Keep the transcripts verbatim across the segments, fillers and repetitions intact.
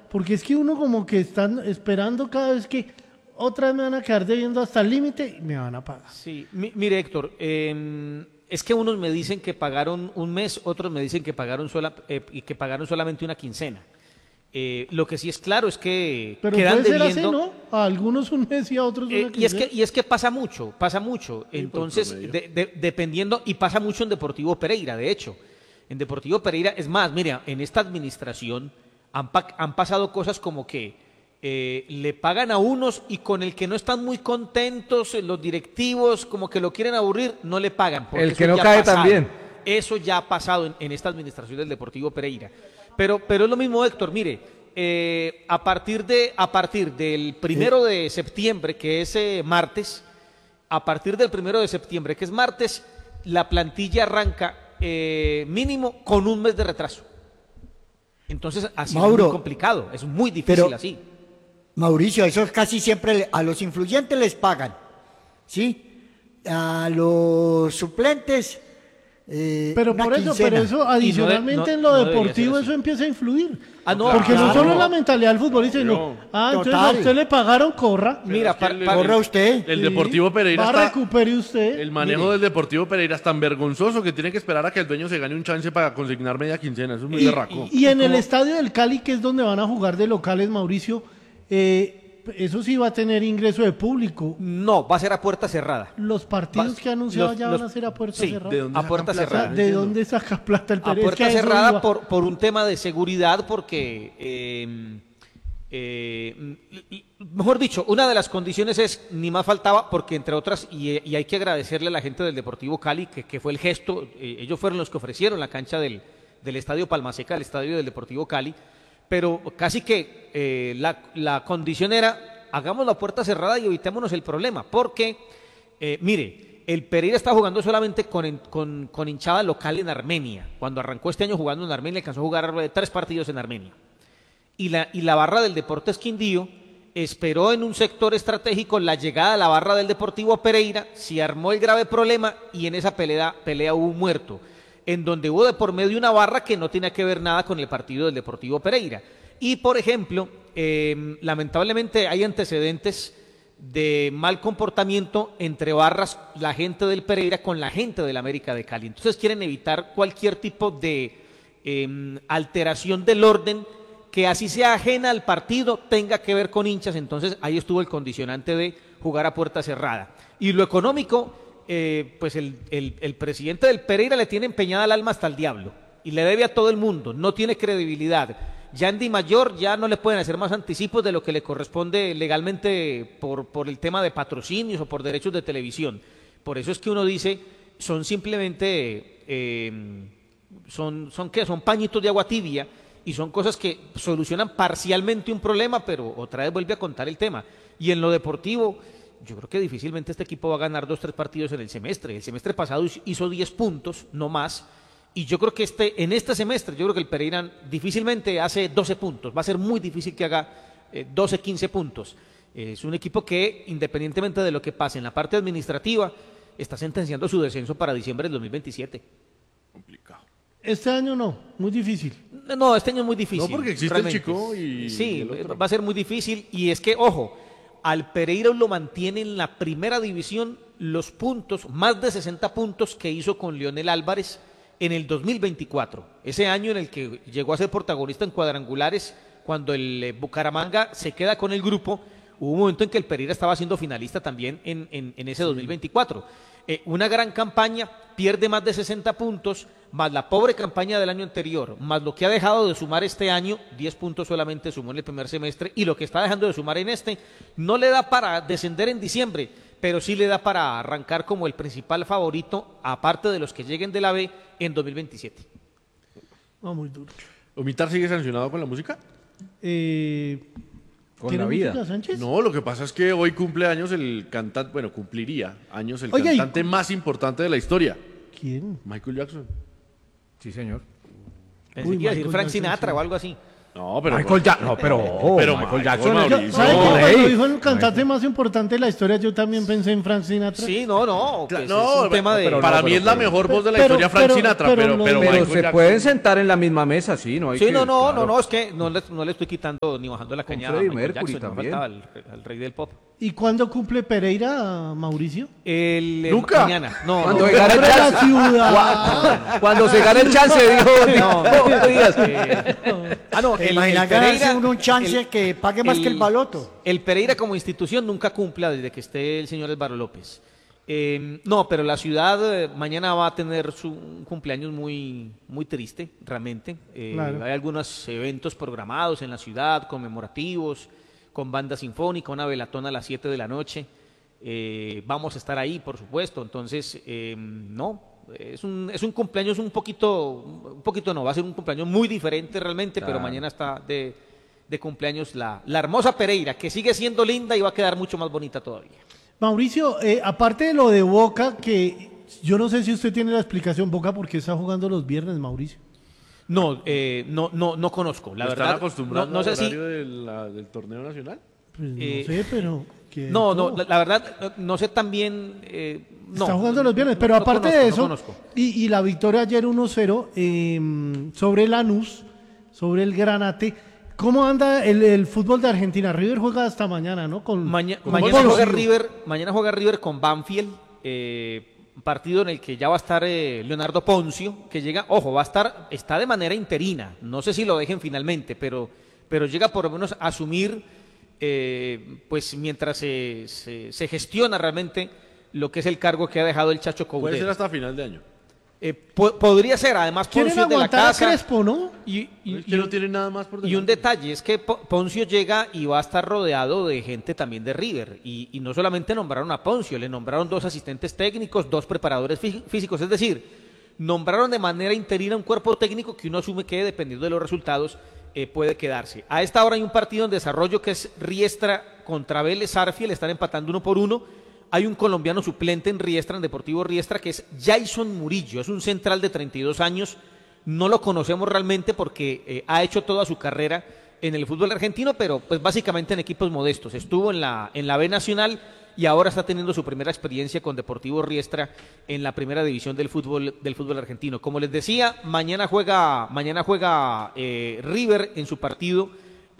porque es que uno como que están esperando cada vez que otra vez me van a quedar debiendo hasta el límite y me van a pagar. Sí, mi, mire Héctor, eh, es que unos me dicen que pagaron un mes, otros me dicen que pagaron sola, eh, y que pagaron solamente una quincena. Eh, lo que sí es claro es que Pero quedan puede ser debiendo. así, ¿no? A algunos un mes y a otros una Eh, y es quincena. que y es que pasa mucho, pasa mucho. Sí, por Entonces, promedio. de- de- dependiendo, y pasa mucho en Deportivo Pereira, de hecho. En Deportivo Pereira, es más, mira, en esta administración han, pa- han pasado cosas como que eh, le pagan a unos y con el que no están muy contentos, eh, los directivos, como que lo quieren aburrir, no le pagan. porque El eso que no ya ha cae pasado. también. Eso ya ha pasado en, en esta administración del Deportivo Pereira. Pero, pero es lo mismo, Héctor, mire, eh, a partir de a partir del primero de septiembre, que es eh, martes, a partir del primero de septiembre, que es martes, la plantilla arranca eh, mínimo con un mes de retraso. Entonces, así es Mauro, muy complicado, es muy difícil pero- así. Mauricio, eso casi siempre le- a los influyentes les pagan, ¿sí? A los suplentes, eh, Pero una por eso, quincena. pero eso adicionalmente no- en lo no debería deportivo ser así. eso empieza a influir. Ah, no, Porque no claro. solo la mentalidad del futbolista, sino, No. ah, entonces Total. a usted le pagaron, corra. Mira, es que pa- el- pa- Corra usted. El Sí, Deportivo Pereira va, está... recupere usted. El manejo Mire. del Deportivo Pereira es tan vergonzoso que tiene que esperar a que el dueño se gane un chance para consignar media quincena. Eso es muy Y, berraco. y en el estadio del Cali, que es donde van a jugar de locales, Mauricio, eh, eso sí va a tener ingreso de público. no, va a ser a puerta cerrada. Los partidos Va- que ha anunciado los- ya los- van a ser a puerta sí, cerrada. ¿de dónde a sacan puerta plata? O sea, cerrada. No ¿de entiendo. dónde saca plata el A Pérez? puerta Es que a eso cerrada iba. por, por un tema de seguridad, porque, eh, eh, y- mejor dicho, una de las condiciones es, ni más faltaba, porque entre otras, y, y hay que agradecerle a la gente del Deportivo Cali, que, que fue el gesto, eh, ellos fueron los que ofrecieron la cancha del, del Estadio Palmaseca, el estadio del Deportivo Cali, pero casi que eh, la, la condición era, hagamos la puerta cerrada y evitémonos el problema, porque, eh, mire, el Pereira está jugando solamente con, con, con hinchada local en Armenia. Cuando arrancó este año jugando en Armenia, alcanzó a jugar eh, tres partidos en Armenia. Y la, y la barra del Deportes Quindío esperó en un sector estratégico la llegada a la barra del Deportivo Pereira, se armó el grave problema y en esa pelea, pelea hubo un muerto, en donde hubo de por medio una barra que no tenía que ver nada con el partido del Deportivo Pereira. Y, por ejemplo, eh, lamentablemente hay antecedentes de mal comportamiento entre barras, la gente del Pereira con la gente del América de Cali. Entonces quieren evitar cualquier tipo de eh, alteración del orden que así sea ajena al partido, tenga que ver con hinchas. Entonces ahí estuvo el condicionante de jugar a puerta cerrada. Y lo económico, eh, pues el, el, el presidente del Pereira le tiene empeñada el alma hasta el diablo y le debe a todo el mundo, no tiene credibilidad. Ya en Di Mayor ya no le pueden hacer más anticipos de lo que le corresponde legalmente por, por el tema de patrocinios o por derechos de televisión. Por eso es que uno dice, son simplemente, eh, son, son, ¿qué? Son pañitos de agua tibia y son cosas que solucionan parcialmente un problema, pero otra vez vuelve a contar el tema. Y en lo deportivo, yo creo que difícilmente este equipo va a ganar dos, tres partidos en el semestre. El semestre pasado hizo diez puntos, no más. Y yo creo que este, en este semestre, yo creo que el Pereira difícilmente hace doce puntos. Va a ser muy difícil que haga eh, doce, quince puntos. Eh, es un equipo que, independientemente de lo que pase en la parte administrativa, está sentenciando su descenso para diciembre del dos mil veintisiete. Complicado. Este año no, muy difícil. No, este año es muy difícil. No, porque existe realmente. el Chico y- Sí, y el otro. va a ser muy difícil. Y es que, ojo, al Pereira lo mantiene en la primera división los puntos, más de sesenta puntos que hizo con Leonel Álvarez en el dos mil veinticuatro, ese año en el que llegó a ser protagonista en cuadrangulares, cuando el eh, Bucaramanga se queda con el grupo. Hubo un momento en que el Pereira estaba siendo finalista también en, en, en ese dos mil veinticuatro. Eh, una gran campaña, pierde más de sesenta puntos, más la pobre campaña del año anterior, más lo que ha dejado de sumar este año, diez puntos solamente sumó en el primer semestre, y lo que está dejando de sumar en este, no le da para descender en diciembre, pero sí le da para arrancar como el principal favorito, aparte de los que lleguen de la B, en dos mil veintisiete. No, muy duro. ¿Omitar sigue sancionado con la música? Eh, Con ¿tiene la vida. música, Sánchez? No, lo que pasa es que hoy cumple años el cantante, bueno, cumpliría años el Oiga, y- cantante más importante de la historia, ¿Quién? Michael Jackson. Sí, señor. Pensé Uy, que iba a decir Michael Frank Jackson, Sinatra sí. o algo así. No, pero... Michael Jackson. No, pero, ojo, Pero Michael Michael Jackson. Mauricio. es- Yo- ¿Sabe No, que cuando hey. dijo el cantante más importante de la historia, yo también pensé en Frank Sinatra? Sí, no, no. Cla- Pues no, es un tema de... pero para no, mí pero- es la pero- mejor voz de la pero- historia Frank pero- Sinatra, pero pero, lo- pero, Pero Michael se Jackson- pueden sentar en la misma mesa, sí, no hay Sí, que- no, no, claro. no, no, es que no le, no le estoy quitando ni bajando la Con cañada a Freddie Michael Mercury Jackson, no también. faltaba al, al rey del pop. ¿Y cuándo cumple Pereira, Mauricio? El, eh, Nunca. mañana. No, Cuando no, se gane el ¡Hombre, la chance. ciudad! Cuando se gane el chance, dijo. no, no, digas. eh, ah, no, ¿Te el, imaginas el ganarse Pereira, uno un chance el- que pague más que el baloto? El Pereira como institución nunca cumpla desde que esté el señor Álvaro López. Eh, no, pero la ciudad eh, mañana va a tener su un cumpleaños muy, muy triste, realmente. Eh, Claro. Hay algunos eventos programados en la ciudad, conmemorativos, con banda sinfónica, una velatón a las siete de la noche. Eh, vamos a estar ahí, por supuesto. Entonces, eh, no, es un, es un cumpleaños un poquito, un poquito no, va a ser un cumpleaños muy diferente realmente, pero Claro. mañana está de, de cumpleaños la, la hermosa Pereira, que sigue siendo linda y va a quedar mucho más bonita todavía. Mauricio, eh, aparte de lo de Boca, que yo no sé si usted tiene la explicación, Boca, ¿por qué está jugando los viernes, Mauricio? No, eh, no, no, no conozco, la ¿Están verdad. acostumbrados no, no sé al si, horario de la- del torneo nacional? Pues Eh, no sé, pero... ¿qué? no, no, la, la verdad, no, no sé también. Eh, no, Está jugando los viernes, no- pero no aparte conozco, de no eso, conozco. y, y la victoria ayer uno cero eh, sobre Lanús, sobre el Granate. ¿Cómo anda el, el fútbol de Argentina? River juega hasta mañana, ¿no? Con, Maña- con mañana, Polo juega Ciro. River, mañana juega River con Banfield, eh, partido en el que ya va a estar eh, Leonardo Poncio, que llega, ojo, va a estar, está de manera interina, no sé si lo dejen finalmente, pero, pero llega por lo menos a asumir, eh, pues mientras se, se, se gestiona realmente lo que es el cargo que ha dejado el Chacho Puede ser Coudet. hasta final de año. Eh, po- podría ser, además, ¿Quieren Poncio es de la aguantar a casa. Crespo, no? Y, y- Es y que no un- tiene nada más por y un delante. detalle es que Po- Poncio llega y va a estar rodeado de gente también de River. Y, y no solamente nombraron a Poncio, le nombraron dos asistentes técnicos, dos preparadores fí- físicos. Es decir, nombraron de manera interina un cuerpo técnico que uno asume que, dependiendo de los resultados, eh, puede quedarse. A esta hora hay un partido en desarrollo que es Riestra contra Vélez Arfiel, están empatando uno por uno. Hay un colombiano suplente en Riestra, en Deportivo Riestra, que es Jason Murillo, es un central de treinta y dos años, no lo conocemos realmente porque eh, ha hecho toda su carrera en el fútbol argentino, pero pues básicamente en equipos modestos, estuvo en la, en la B Nacional y ahora está teniendo su primera experiencia con Deportivo Riestra en la primera división del fútbol, del fútbol argentino. Como les decía, mañana juega, mañana juega eh, River en su partido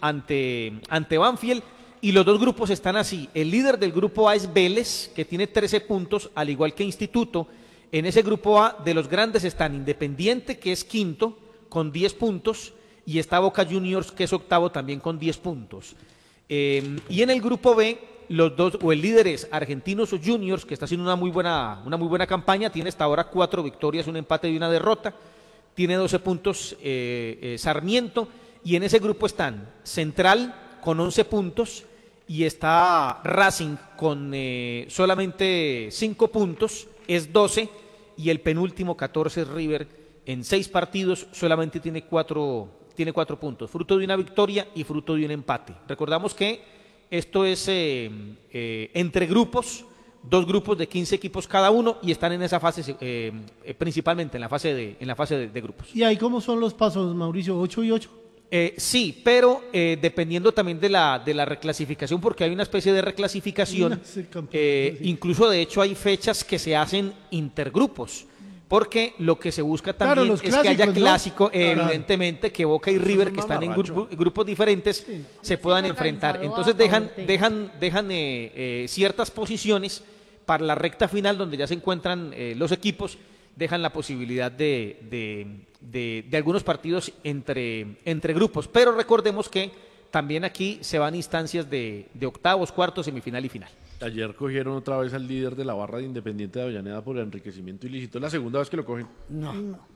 ante, ante Banfield. Y los dos grupos están así. El líder del grupo A es Vélez, que tiene trece puntos, al igual que Instituto. En ese grupo A de los grandes están Independiente, que es quinto, con diez puntos, y está Boca Juniors, que es octavo, también con diez puntos. Eh, y en el grupo B, los dos, o el líder es Argentinos Juniors, que está haciendo una muy buena, una muy buena campaña, tiene hasta ahora cuatro victorias, un empate y una derrota. Tiene doce puntos eh, eh, Sarmiento, y en ese grupo están Central con once puntos, y está Racing con eh, solamente cinco puntos, es doce, y el penúltimo catorce es River, en seis partidos solamente tiene cuatro, tiene cuatro puntos, fruto de una victoria y fruto de un empate. Recordamos que esto es eh, eh, entre grupos, dos grupos de quince equipos cada uno, y están en esa fase, eh, eh, principalmente en la fase de, en la fase de, de grupos. ¿Y ahí cómo son los pasos, Mauricio? ¿Ocho y ocho? Eh, sí, pero eh, dependiendo también de la, de la reclasificación, porque hay una especie de reclasificación, No, sí, campeón, eh, sí. incluso de hecho hay fechas que se hacen intergrupos, porque lo que se busca Claro, también los es que haya clásicos, ¿no? clásico, eh, Claro. evidentemente, que Boca y River, que están en grupo- grupos diferentes, se puedan enfrentar. organizado Entonces a dejan, favor de- dejan, dejan eh, eh, ciertas posiciones para la recta final, donde ya se encuentran eh, los equipos, dejan la posibilidad de, de, de- de algunos partidos entre, entre grupos. Pero recordemos que también aquí se van instancias de, de octavos, cuartos, semifinal y final. Ayer cogieron otra vez al líder de la barra de Independiente de Avellaneda por enriquecimiento ilícito. Es la segunda vez que lo cogen. No.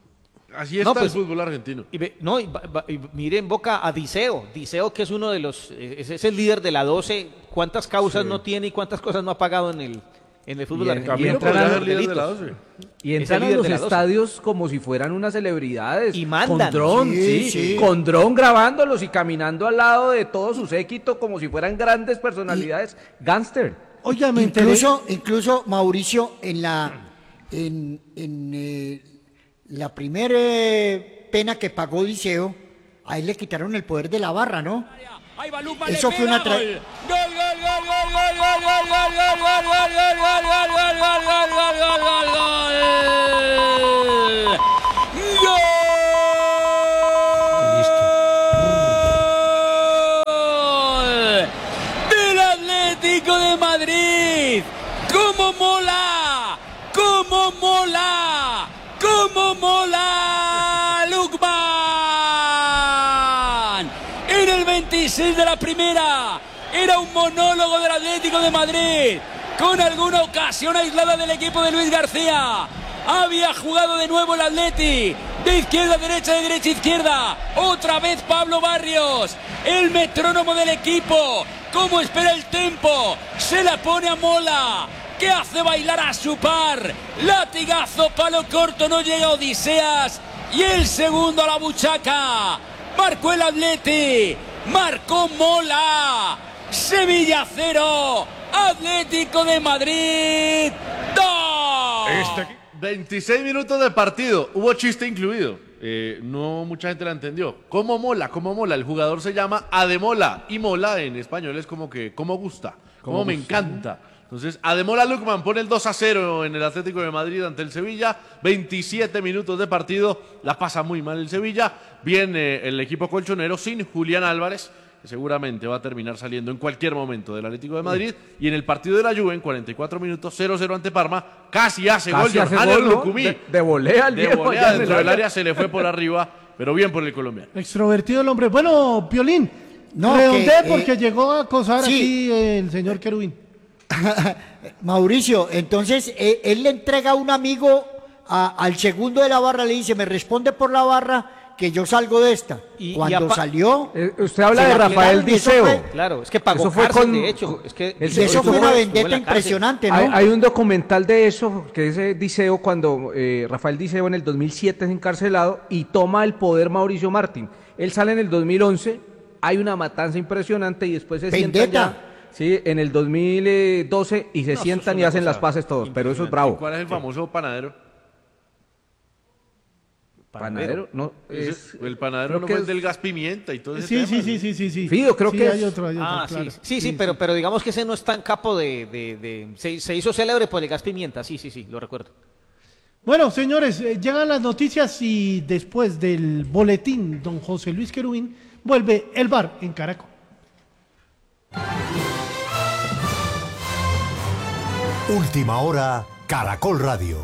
Así está No, pues- el fútbol argentino. Y, ve- no, y, va- va- y miren Boca a Diceo, Diceo que es uno de los, eh, es, es el líder de la doce, cuántas causas no tiene y cuántas cosas no ha pagado en el, en el fútbol Y en- argentino. y Camilo entran podría a ser los líder de la delitos. doce. Y Es entran el a líder los de la doce. estadios como si fueran unas celebridades. Y mandan. Con dron, Sí, sí, sí. con dron grabándolos y caminando al lado de todo su séquito como si fueran grandes personalidades. Gánster. Oiga, me enteré- Incluso, incluso Mauricio, en la, en, en, eh, la primera eh, pena que pagó Diceo, a él le quitaron el poder de la barra, ¿no? Ahí va Lukman, Eso le fue pega, una tra- gol. Gol, gol, gol, gol, gol, gol, gol, gol, gol, gol, gol, gol, gol, gol, gol, gol, gol, gol, gol, gol. ¡Gol! Del Atlético de Madrid. ¡Cómo mola! ¡Cómo mola! ¡Cómo mola! Lukman. En el veintiséis de la primera. Era un monólogo del Atlético de Madrid. Con alguna ocasión aislada del equipo de Luis García. Había jugado de nuevo el Atleti. De izquierda a derecha, de derecha a izquierda. Otra vez Pablo Barrios. El metrónomo del equipo. Cómo espera el tempo. Se la pone a Mola, que hace bailar a su par. Latigazo, palo corto, no llega Odiseas. Y el segundo a la buchaca. Marcó el Atleti. Marcó Mola. Sevilla cero. Atlético de Madrid dos. Este, veintiséis minutos de partido, hubo chiste incluido. Eh, no mucha gente la entendió. ¿Cómo mola? ¿Cómo mola? El jugador se llama Ademola. Y mola en español es como que, ¿cómo gusta? ¿Cómo me encanta? Entonces, Ademola Lukman pone el dos a cero en el Atlético de Madrid ante el Sevilla. veintisiete minutos de partido. La pasa muy mal el Sevilla. Viene el equipo colchonero sin Julián Álvarez, que seguramente va a terminar saliendo en cualquier momento del Atlético de Madrid. Y en el partido de la Juve, en cuarenta y cuatro minutos, cero cero ante Parma, casi hace Casi gol hace Johannes gol, ¿no? Lukumi. De, de volea al De viejo volea allá en dentro el del área. área, se le fue por arriba, pero bien por el colombiano. Extrovertido el hombre. Bueno, Piolín, No, redondee que, eh, porque llegó a acosar sí. aquí el señor Querubín. Mauricio, entonces eh, él le entrega a un amigo a- al segundo de la barra, le dice, me responde por la barra que yo salgo de esta. Y- y Cuando apa- salió... Eh, usted habla se de la Rafael quitaron y eso Diceo. fue- Claro, es que pagó Eso fue cárcel, con- de hecho. Es que el- Y eso estuvo- fue una estuvo en vendetta la cárcel. impresionante, ¿no? Hay, hay un documental de eso, que es eh, Diceo, cuando eh, Rafael Diceo en el dos mil siete es encarcelado y toma el poder Mauricio Martín. Él sale en el dos mil once, hay una matanza impresionante y después se sientan Vendetta. ya, sí, en el dos mil doce y se No, eso sientan es y una hacen cosa las paces todos, pero eso es impresionante. bravo. ¿Y cuál es el famoso panadero? Panadero, no, Ese- es, el panadero creo no que fue el es- del gas pimienta y todo ese Sí, tema, sí, ¿no? sí, sí, sí, sí. Fido, creo Sí, que hay es- otro, hay otro, Ah, claro. sí, sí, sí, pero, pero digamos que ese no es tan capo de... de, de- se, se hizo célebre por el gas pimienta, sí, sí, sí, lo recuerdo. Bueno, señores, eh, llegan las noticias y después del boletín, don José Luis Querubín, vuelve el bar en Caracol. Última hora, Caracol Radio.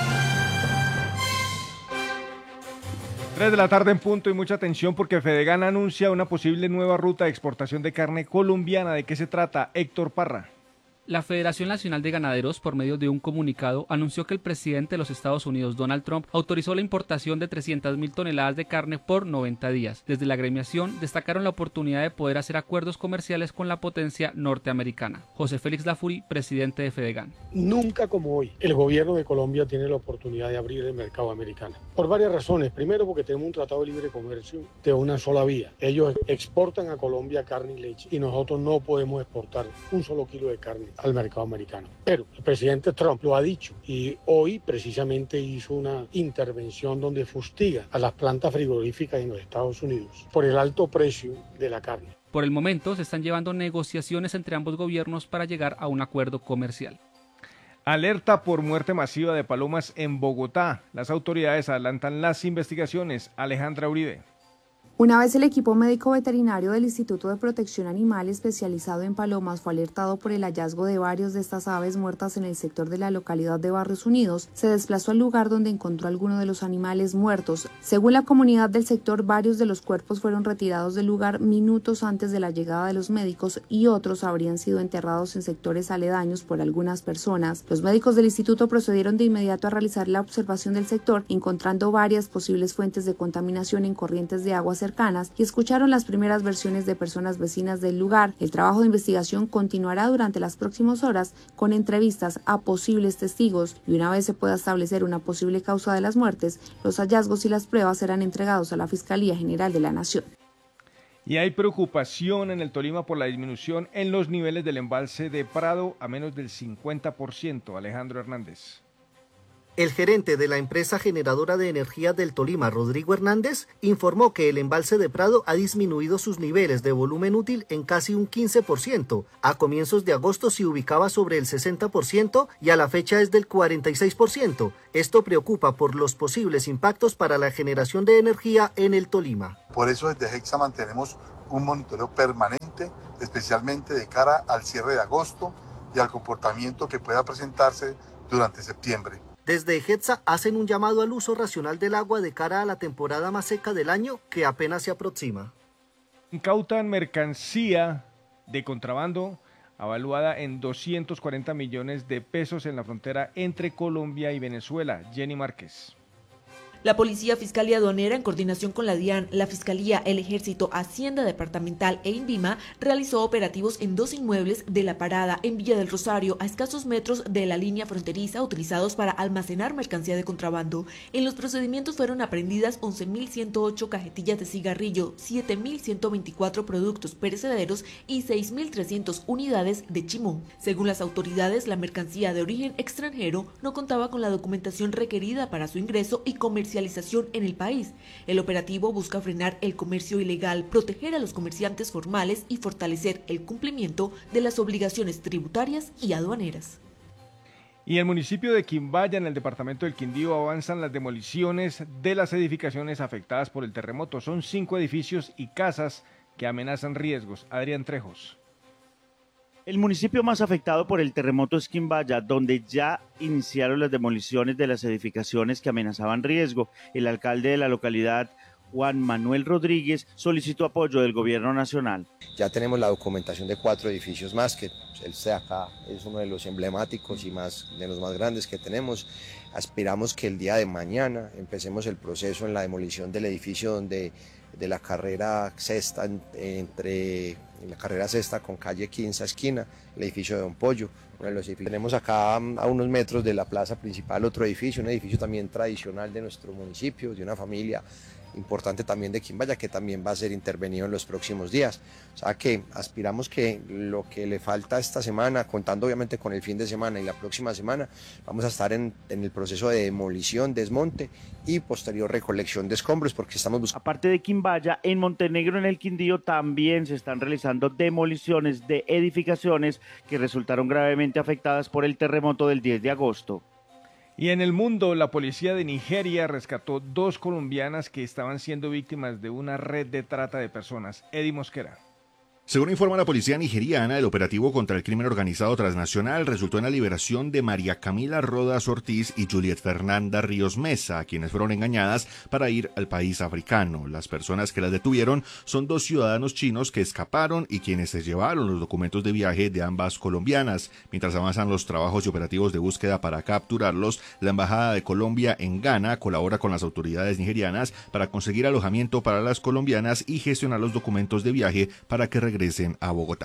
tres de la tarde en punto y mucha atención porque Fedegan anuncia una posible nueva ruta de exportación de carne colombiana. ¿De qué se trata? Héctor Parra. La Federación Nacional de Ganaderos, por medio de un comunicado, anunció que el presidente de los Estados Unidos, Donald Trump, autorizó la importación de trescientas mil toneladas de carne por noventa días. Desde la agremiación destacaron la oportunidad de poder hacer acuerdos comerciales con la potencia norteamericana. José Félix Lafuri, presidente de Fedegan. Nunca como hoy, el gobierno de Colombia tiene la oportunidad de abrir el mercado americano. Por varias razones. Primero, porque tenemos un tratado de libre comercio de una sola vía. Ellos exportan a Colombia carne y leche y nosotros no podemos exportar un solo kilo de carne al mercado americano. Pero el presidente Trump lo ha dicho y hoy precisamente hizo una intervención donde fustiga a las plantas frigoríficas en los Estados Unidos por el alto precio de la carne. Por el momento se están llevando negociaciones entre ambos gobiernos para llegar a un acuerdo comercial. Alerta por muerte masiva de palomas en Bogotá. Las autoridades adelantan las investigaciones. Alejandra Uribe. Una vez el equipo médico veterinario del Instituto de Protección Animal especializado en palomas fue alertado por el hallazgo de varios de estas aves muertas en el sector de la localidad de Barrios Unidos, se desplazó al lugar donde encontró algunos de los animales muertos. Según la comunidad del sector, varios de los cuerpos fueron retirados del lugar minutos antes de la llegada de los médicos y otros habrían sido enterrados en sectores aledaños por algunas personas. Los médicos del instituto procedieron de inmediato a realizar la observación del sector, encontrando varias posibles fuentes de contaminación en corrientes de agua cercanas y escucharon las primeras versiones de personas vecinas del lugar. El trabajo de investigación continuará durante las próximas horas con entrevistas a posibles testigos y una vez se pueda establecer una posible causa de las muertes, los hallazgos y las pruebas serán entregados a la Fiscalía General de la Nación. Y hay preocupación en el Tolima por la disminución en los niveles del embalse de Prado a menos del cincuenta por ciento. Alejandro Hernández. El gerente de la empresa generadora de energía del Tolima, Rodrigo Hernández, informó que el embalse de Prado ha disminuido sus niveles de volumen útil en casi un quince por ciento. A comienzos de agosto se ubicaba sobre el sesenta por ciento y a la fecha es del cuarenta y seis por ciento. Esto preocupa por los posibles impactos para la generación de energía en el Tolima. Por eso desde Hexa mantenemos un monitoreo permanente, especialmente de cara al cierre de agosto y al comportamiento que pueda presentarse durante septiembre. Desde Hexa hacen un llamado al uso racional del agua de cara a la temporada más seca del año que apenas se aproxima. Incautan mercancía de contrabando avaluada en doscientos cuarenta millones de pesos en la frontera entre Colombia y Venezuela. Jenny Márquez. La Policía Fiscal y Aduanera, en coordinación con la DIAN, la Fiscalía, el Ejército, Hacienda Departamental e INVIMA, realizó operativos en dos inmuebles de La Parada, en Villa del Rosario, a escasos metros de la línea fronteriza, utilizados para almacenar mercancía de contrabando. En los procedimientos fueron aprehendidas once mil ciento ocho cajetillas de cigarrillo, siete mil ciento veinticuatro productos perecederos y seis mil trescientas unidades de chimón. Según las autoridades, la mercancía de origen extranjero no contaba con la documentación requerida para su ingreso y comercialización en el país. El operativo busca frenar el comercio ilegal, proteger a los comerciantes formales y fortalecer el cumplimiento de las obligaciones tributarias y aduaneras. Y en el municipio de Quimbaya, en el departamento del Quindío, avanzan las demoliciones de las edificaciones afectadas por el terremoto. Son cinco edificios y casas que amenazan riesgos. Adrián Trejos. El municipio más afectado por el terremoto es Quimbaya, donde ya iniciaron las demoliciones de las edificaciones que amenazaban riesgo. El alcalde de la localidad, Juan Manuel Rodríguez, solicitó apoyo del gobierno nacional. Ya tenemos la documentación de cuatro edificios más, que el de acá es uno de los emblemáticos y más, de los más grandes que tenemos. Aspiramos que el día de mañana empecemos el proceso en la demolición del edificio donde de la carrera sexta entre en la carrera sexta con calle quince esquina, el edificio de Don Pollo, uno de los edificios. Tenemos acá a unos metros de la plaza principal otro edificio, un edificio también tradicional de nuestro municipio, de una familia importante también de Quimbaya, que también va a ser intervenido en los próximos días. O sea que aspiramos que lo que le falta esta semana, contando obviamente con el fin de semana y la próxima semana, vamos a estar en, en el proceso de demolición, desmonte y posterior recolección de escombros, porque estamos buscando. Aparte de Quimbaya, en Montenegro, en el Quindío, también se están realizando demoliciones de edificaciones que resultaron gravemente afectadas por el terremoto del diez de agosto. Y en el mundo, la policía de Nigeria rescató dos colombianas que estaban siendo víctimas de una red de trata de personas. Eddie Mosquera. Según informa la policía nigeriana, el operativo contra el crimen organizado transnacional resultó en la liberación de María Camila Rodas Ortiz y Juliet Fernanda Ríos Mesa, quienes fueron engañadas para ir al país africano. Las personas que las detuvieron son dos ciudadanos chinos que escaparon y quienes se llevaron los documentos de viaje de ambas colombianas. Mientras avanzan los trabajos y operativos de búsqueda para capturarlos, la Embajada de Colombia en Ghana colabora con las autoridades nigerianas para conseguir alojamiento para las colombianas y gestionar los documentos de viaje para que regresen a Bogotá.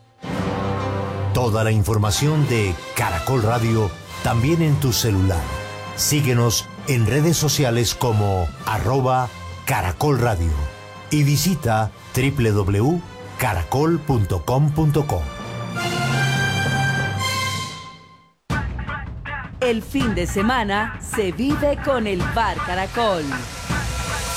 Toda la información de Caracol Radio también en tu celular. Síguenos en redes sociales como arroba Caracol Radio y visita doble u doble u doble u punto caracol punto com punto co. El fin de semana se vive con el Bar Caracol.